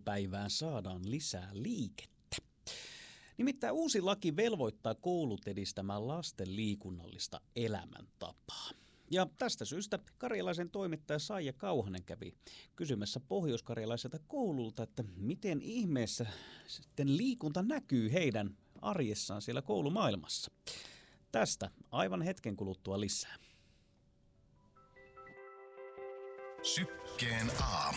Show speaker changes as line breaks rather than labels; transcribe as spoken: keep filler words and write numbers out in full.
koulupäivään saadaan lisää liikettä. Nimittäin uusi laki velvoittaa koulut edistämään lasten liikunnallista elämäntapaa. Ja tästä syystä karjalaisen toimittaja Saija Kauhanen kävi kysymässä pohjoiskarjalaiselta koululta, että miten ihmeessä sitten liikunta näkyy heidän arjessaan siellä koulumaailmassa. Tästä aivan hetken kuluttua lisää.
Sykkeen aamu.